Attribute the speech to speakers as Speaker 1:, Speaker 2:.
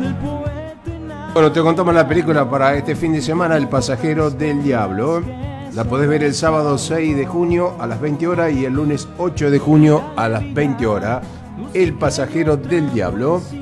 Speaker 1: Bueno, te contamos la película para este fin de semana, El pasajero del diablo. La podés ver el sábado 6 de junio a las 20 horas y el lunes 8 de junio a las 20 horas. El pasajero del diablo.